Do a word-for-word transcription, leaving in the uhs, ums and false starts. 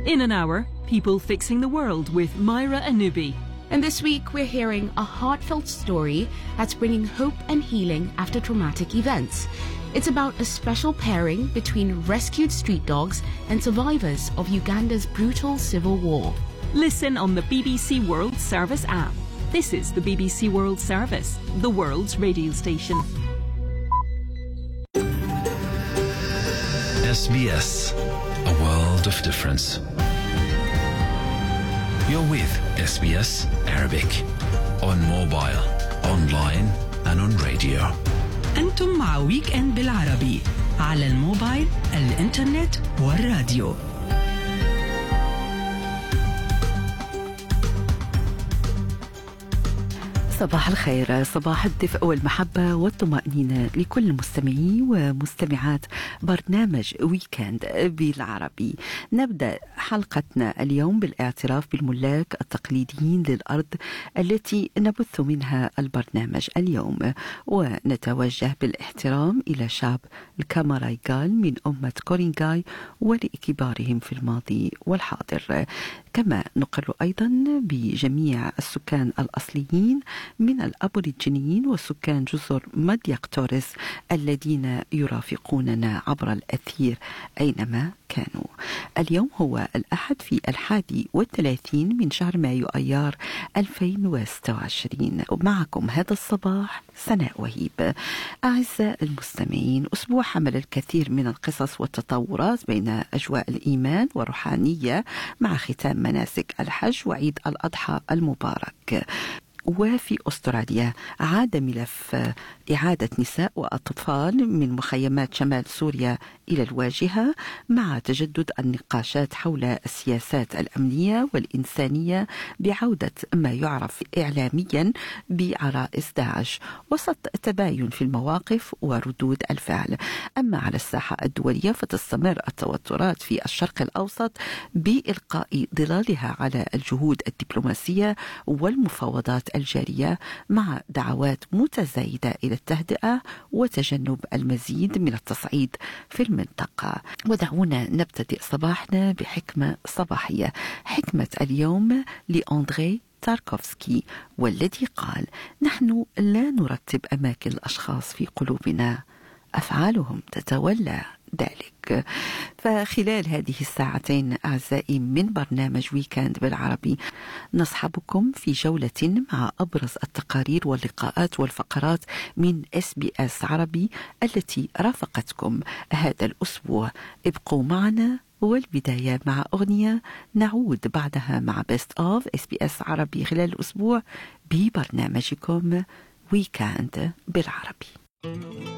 In an hour, People Fixing the World with Myra Anubi. And this week we're hearing a heartfelt story that's bringing hope and healing after traumatic events. It's about a special pairing between rescued street dogs and survivors of Uganda's brutal civil war. Listen on the B B C World Service app. This is the B B C World Service, the world's radio station. S B S, a world of difference. You're with S B S Arabic on mobile, online and on radio. أنتم مع ويك إند بالعربي على الموبايل، الإنترنت والراديو. صباح الخير، صباح الدفء والمحبة والطمأنينة لكل مستمعي ومستمعات برنامج ويكند بالعربي. نبدأ حلقتنا اليوم بالاعتراف بالملاك التقليديين للأرض التي نبث منها البرنامج اليوم، ونتوجه بالاحترام إلى شعب الكامارايغال من أمة كورينغاي ولكبارهم في الماضي والحاضر. كما نقر أيضا بجميع السكان الأصليين من الأبوريجينيين وسكان جزر مادياك توريس الذين يرافقوننا عبر الأثير أينما كانوا. اليوم هو الأحد في الحادي والثلاثين من شهر مايو أيار ألفين وستة وعشرين، ومعكم هذا الصباح سناء وهيب. أعزائي المستمعين، أسبوع حمل الكثير من القصص والتطورات بين أجواء الإيمان والروحانية مع ختام مناسك الحج وعيد الأضحى المبارك. وفي أستراليا عاد ملف إعادة نساء وأطفال من مخيمات شمال سوريا إلى الواجهة مع تجدد النقاشات حول السياسات الأمنية والإنسانية بعودة ما يعرف إعلاميا بعرائس داعش وسط تباين في المواقف وردود الفعل. أما على الساحة الدولية فتستمر التوترات في الشرق الأوسط بإلقاء ظلالها على الجهود الدبلوماسية والمفاوضات الجارية مع دعوات متزايدة إلى التهدئة وتجنب المزيد من التصعيد في المنطقة. ودعونا نبتدئ صباحنا بحكمة صباحية. حكمة اليوم لأندري تاركوفسكي، والذي قال: نحن لا نرتب أماكن الأشخاص في قلوبنا، أفعالهم تتولى ذلك. فخلال هذه الساعتين أعزائي من برنامج ويكند بالعربي نصحبكم في جولة مع أبرز التقارير واللقاءات والفقرات من اس بي اس عربي التي رافقتكم هذا الأسبوع. ابقوا معنا، والبداية مع أغنية، نعود بعدها مع بيست أوف اس بي اس عربي خلال الأسبوع ببرنامجكم ويكند بالعربي.